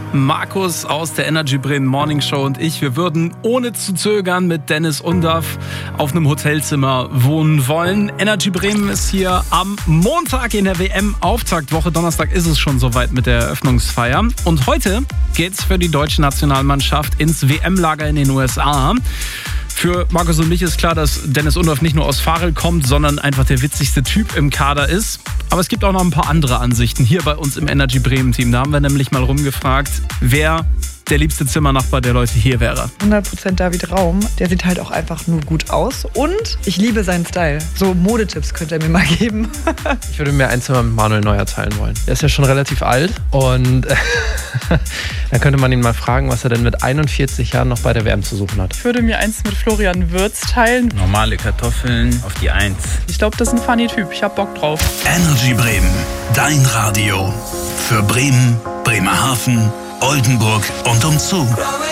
Markus aus der Energy Bremen Morning Show und ich, wir würden ohne zu zögern mit Dennis Undaff auf einem Hotelzimmer wohnen wollen. Energy Bremen ist hier am Montag in der WM-Auftaktwoche. Donnerstag ist es schon soweit mit der Eröffnungsfeier. Und heute geht's für die deutsche Nationalmannschaft ins WM-Lager in den USA. Für Markus und mich ist klar, dass Dennis Undaff nicht nur aus Varel kommt, sondern einfach der witzigste Typ im Kader ist. Aber es gibt auch noch ein paar andere Ansichten hier bei uns im Energy Bremen Team. Da haben wir nämlich mal rumgefragt, wer der liebste Zimmernachbar der Leute hier wäre. 100% David Raum. Der sieht halt auch einfach nur gut aus. Und ich liebe seinen Style. So Modetipps könnte er mir mal geben. Ich würde mir ein Zimmer mit Manuel Neuer teilen wollen. Der ist ja schon relativ alt und dann könnte man ihn mal fragen, was er denn mit 41 Jahren noch bei der WM zu suchen hat. Ich würde mir eins mit Florian Wirtz teilen. Normale Kartoffeln auf die 1. Ich glaube, das ist ein funny Typ. Ich hab Bock drauf. Energy Bremen, dein Radio. Für Bremen, Bremerhaven, Oldenburg und umzu.